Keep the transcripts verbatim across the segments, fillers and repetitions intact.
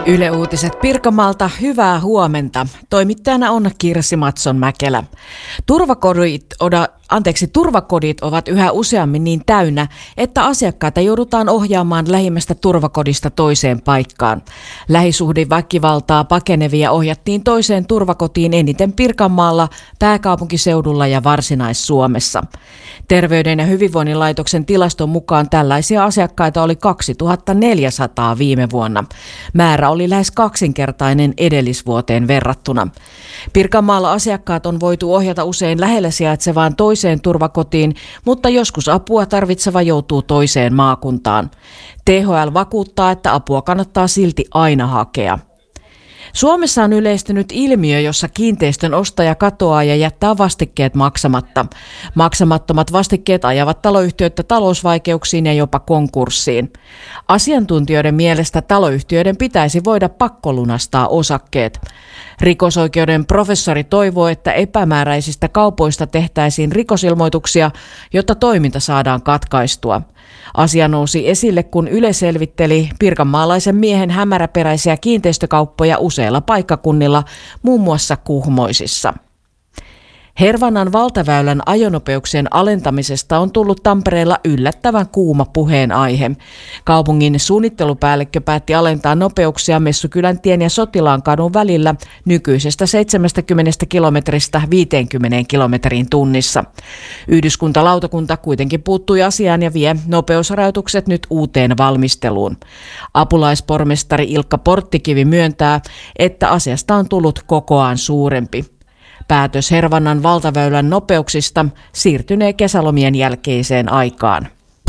Yle Uutiset Pirkanmaalta, hyvää huomenta. Toimittajana on Kirsi Matson-Mäkelä. Turvakodit, oda, anteeksi, turvakodit ovat yhä useammin niin täynnä, että asiakkaita joudutaan ohjaamaan lähimmästä turvakodista toiseen paikkaan. Lähisuhdeväkivaltaa pakenevia ohjattiin toiseen turvakotiin eniten Pirkanmaalla, pääkaupunkiseudulla ja Varsinais-Suomessa. Terveyden ja hyvinvoinnin laitoksen tilaston mukaan tällaisia asiakkaita oli kaksituhattaneljäsataa viime vuonna. Määrä oli lähes kaksinkertainen edellisvuoteen verrattuna. Pirkanmaalla asiakkaat on voitu ohjata usein lähellä sijaitsevaan toiseen turvakotiin, mutta joskus apua tarvitseva joutuu toiseen maakuntaan. T H L vakuuttaa, että apua kannattaa silti aina hakea. Suomessa on yleistynyt ilmiö, jossa kiinteistön ostaja katoaa ja jättää vastikkeet maksamatta. Maksamattomat vastikkeet ajavat taloyhtiöitä talousvaikeuksiin ja jopa konkurssiin. Asiantuntijoiden mielestä taloyhtiöiden pitäisi voida pakkolunastaa osakkeet. Rikosoikeuden professori toivoo, että epämääräisistä kaupoista tehtäisiin rikosilmoituksia, jotta toiminta saadaan katkaistua. Asia nousi esille, kun Yle selvitteli pirkanmaalaisen miehen hämäräperäisiä kiinteistökauppoja useilla paikkakunnilla, muun muassa Kuhmoisissa. Hervannan valtaväylän ajonopeuksien alentamisesta on tullut Tampereella yllättävän kuuma puheenaihe. Kaupungin suunnittelupäällikkö päätti alentaa nopeuksia Messukyläntien ja Sotilaankadun välillä nykyisestä seitsemänkymmentä kilometristä viisikymmentä kilometriin tunnissa. Yhdyskuntalautakunta kuitenkin puuttui asiaan ja vie nopeusrajoitukset nyt uuteen valmisteluun. Apulaispormestari Ilkka Porttikivi myöntää, että asiasta on tullut kokoaan suurempi. Päätös Hervannan valtaväylän nopeuksista siirtynee kesälomien jälkeiseen aikaan.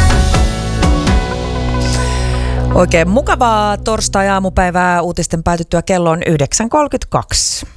Oikein mukavaa torstai-aamupäivää, uutisten päätyttyä kello on yhdeksän kolmekymmentäkaksi.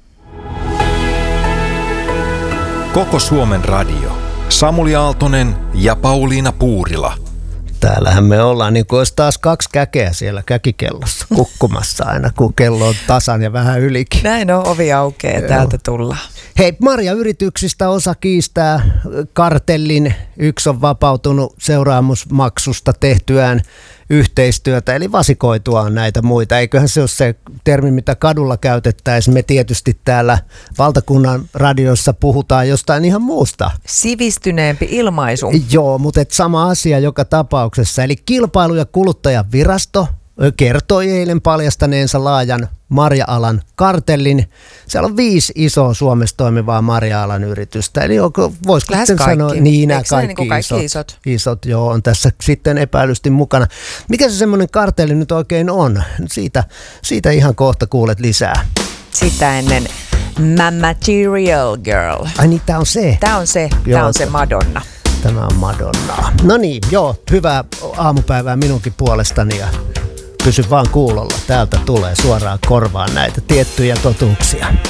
Koko Suomen radio. Samuli Aaltonen ja Pauliina Puurila. Täällähän me ollaan, niin kuin olisi taas kaksi käkeä siellä käkikellossa kukkumassa aina, kun kello on tasan ja vähän ylikin. Näin on, ovi aukeaa, täältä tullaan. Hei, Marja-yrityksistä osa kiistää kartellin, yksi on vapautunut seuraamusmaksusta tehtyään yhteistyötä, eli vasikoituaan näitä muita. Eiköhän se ole se termi, mitä kadulla käytettäisiin. Me tietysti täällä valtakunnan radioissa puhutaan jostain ihan muusta. Sivistyneempi ilmaisu. Joo, mutta et sama asia joka tapauksessa. Eli Kilpailu- ja kuluttajavirasto kertoi eilen paljastaneensa laajan marja-alan kartellin. Siellä on viisi isoa Suomessa toimivaa marja-alan yritystä. Eli voisiko sitten sanoa, niin nämä kaikki, niin kaikki isot, isot. isot joo, on tässä sitten epäilysti mukana. Mikä se semmoinen kartelli nyt oikein on? Siitä, siitä ihan kohta kuulet lisää. Sitä ennen Material Girl. Ai niin, tää on se. Tää on se, Joo, tää on se Madonna. Tämä on Madonna. No niin, joo, hyvää aamupäivää minunkin puolestani ja pysy vaan kuulolla. Täältä tulee suoraan korvaan näitä tiettyjä totuuksia.